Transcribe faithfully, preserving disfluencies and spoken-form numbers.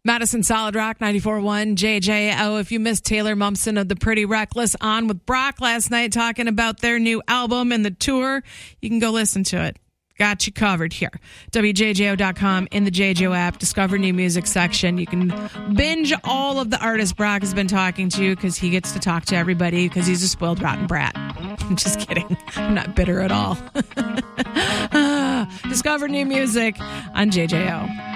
Madison Solid Rock ninety-four point one J J O. If you missed Taylor Momsen of the Pretty Reckless on with Brock last night talking about their new album and the tour, you can go listen to it. Got you covered here. W J J O dot com in the J J O app. Discover new music section. You can binge all of the artists Brock has been talking to because he gets to talk to everybody because he's a spoiled rotten brat. I'm just kidding. I'm not bitter at all. Discover new music on J J O.